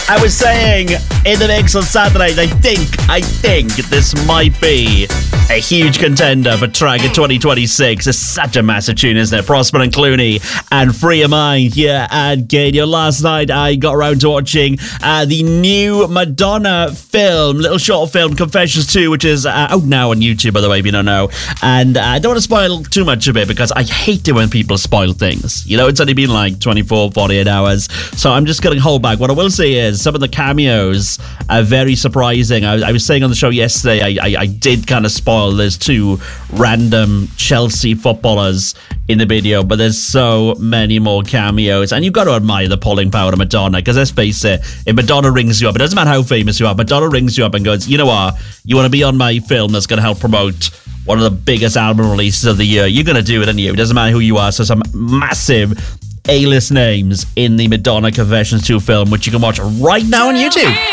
I was saying in the mix on Saturday, I think this might be a huge contender for track of 2026. It's such a massive tune, isn't it? Prosper and Clooney and Free Your Mind here at Gadio. Last night I got around to watching the new Madonna film, little short film, Confessions 2, which is out now on YouTube, by the way, if you don't know. And I don't want to spoil too much of it because I hate it when people spoil things. You know, it's only been like 24, 48 hours. So I'm just going to hold back. What I will say is some of the cameos are very surprising. I was saying on the show yesterday, I did kind of spoil there's two random Chelsea footballers in the video, but there's so many more cameos, and you've got to admire the pulling power of Madonna, because let's face it, if Madonna rings you up, it doesn't matter how famous you are, Madonna rings you up and goes, you know what, you want to be on my film that's going to help promote one of the biggest album releases of the year, you're going to do it, and it doesn't matter who you are. So some massive A-list names in the Madonna Confessions 2 film, which you can watch right now on YouTube.